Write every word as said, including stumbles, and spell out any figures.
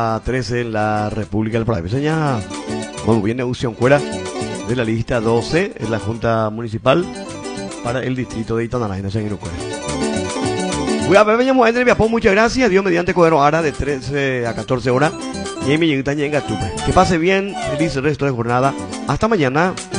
trece en la República del Paraguay. Seña, muy bien, Neución fuera de la lista doce en la Junta Municipal para el distrito de Itanarayna, señor Ucue. Voy a ver, veníamos a entrar, muchas gracias. Dios mediante Codero Ara de trece a catorce horas. Y ahí me llega en Gatupe. Que pase bien, feliz resto de jornada. Hasta mañana.